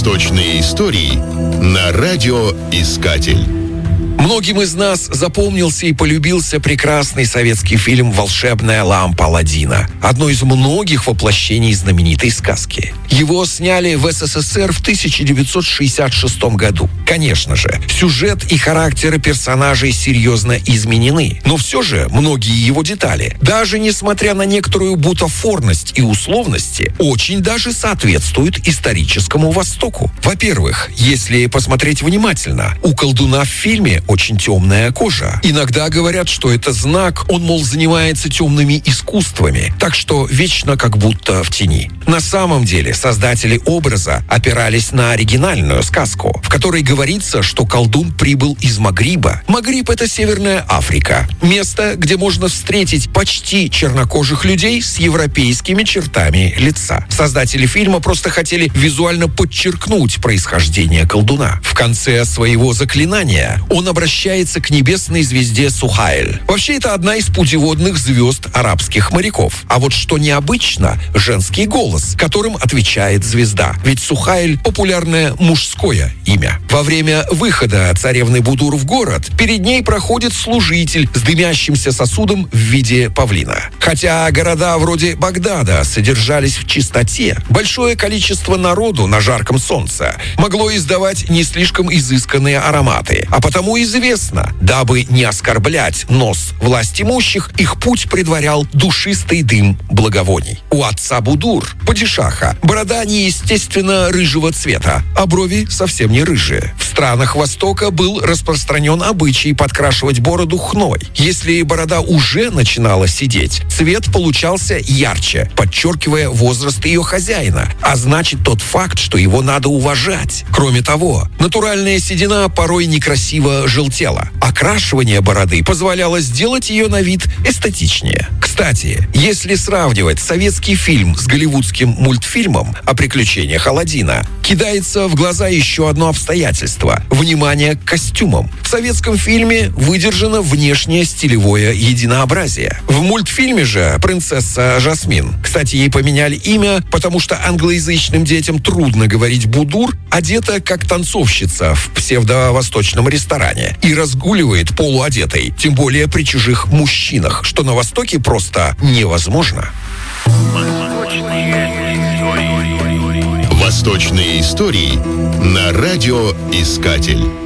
Восточные истории на радиоискатель. Многим из нас запомнился и полюбился прекрасный советский фильм «Волшебная лампа Аладдина», одно из многих воплощений знаменитой сказки. Его сняли в СССР в 1966 году. Конечно же, сюжет и характеры персонажей серьезно изменены, но все же многие его детали, даже несмотря на некоторую бутафорность и условности, очень даже соответствуют историческому Востоку. Во-первых, если посмотреть внимательно, у колдуна в фильме очень темная кожа. Иногда говорят, что это знак, он, мол, занимается темными искусствами, так что вечно как будто в тени. На самом деле, создатели образа опирались на оригинальную сказку, в которой говорится, что колдун прибыл из Магриба. Магриб — это Северная Африка. Место, где можно встретить почти чернокожих людей с европейскими чертами лица. Создатели фильма просто хотели визуально подчеркнуть происхождение колдуна. В конце своего заклинания он обращается к небесной звезде Сухайль. Вообще, это одна из путеводных звезд арабских моряков. А вот что необычно — женский голос, которым отвечает звезда. Ведь Сухайль — популярное мужское имя. Во время выхода царевны Будур в город перед ней проходит служитель с дымящимся сосудом в виде павлина. Хотя города вроде Багдада содержались в чистоте, большое количество народу на жарком солнце могло издавать не слишком изысканные ароматы. А потому известно, дабы не оскорблять нос власть имущих, их путь предварял душистый дым благовоний. У отца Будур, падишаха, борода неестественно рыжего цвета, а брови совсем не рыжие. В странах Востока был распространен обычай подкрашивать бороду хной. Если борода уже начинала сидеть, цвет получался ярче, подчеркивая возраст ее хозяина, а значит тот факт, что его надо уважать. Кроме того, натуральная седина порой некрасиво желтела. Окрашивание бороды позволяло сделать ее на вид эстетичнее. Кстати, если сравнивать советский фильм с голливудским мультфильмом о приключениях Аладдина, кидается в глаза еще одно обстоятельство – внимание к костюмам. В советском фильме выдержано внешнее стилевое единообразие. В мультфильме же принцесса Жасмин, кстати, ей поменяли имя, потому что англоязычным детям трудно говорить Будур, одета как танцовщица в псевдовосточном ресторане и разгуливает полуодетой, тем более при чужих мужчинах, что на Востоке просто невозможно. Восточные истории на радиоискатель.